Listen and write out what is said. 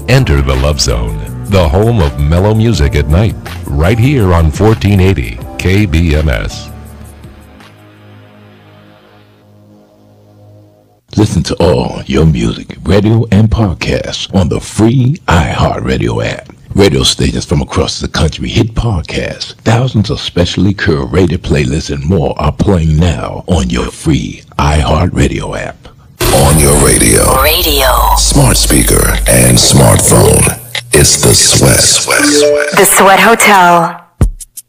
Enter the Love Zone, the home of mellow music at night, right here on 1480 KBMS. Listen to all your music, radio, and podcasts on the free iHeartRadio app. Radio stations from across the country hit podcasts. Thousands of specially curated playlists and more are playing now on your free iHeartRadio app. On your radio, smart speaker, and smartphone. It's The Sweat. The Sweat Hotel.